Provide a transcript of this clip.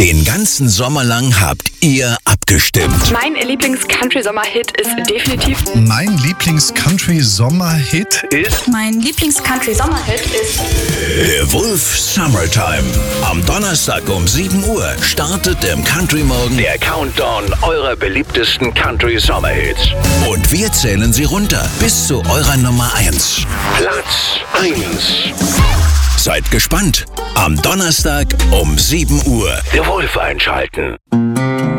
Den ganzen Sommer lang habt ihr abgestimmt. Mein Lieblings-Country-Sommer-Hit ist definitiv... Mein Lieblings-Country-Sommer-Hit ist... Mein Lieblings-Country-Sommer-Hit ist... The Wolf Summertime. Am Donnerstag um 7 Uhr startet im Country Morgen der Countdown eurer beliebtesten Country-Sommer-Hits. Und wir zählen sie runter bis zu eurer Nummer 1. Platz 1. Seid gespannt. Am Donnerstag um 7 Uhr. The Wolf einschalten.